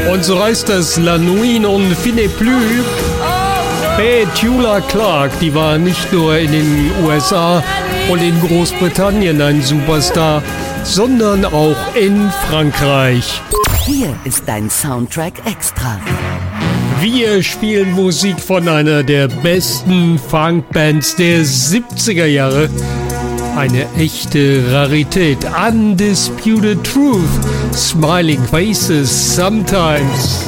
Und so heißt das La Nuit on finit plus. Petula Clark, die war nicht nur in den USA und in Großbritannien ein Superstar, sondern auch in Frankreich. Hier ist dein Soundtrack extra. Wir spielen Musik von einer der besten Funkbands der 70er Jahre. Eine echte Rarität. Undisputed Truth. Smiling Faces Sometimes.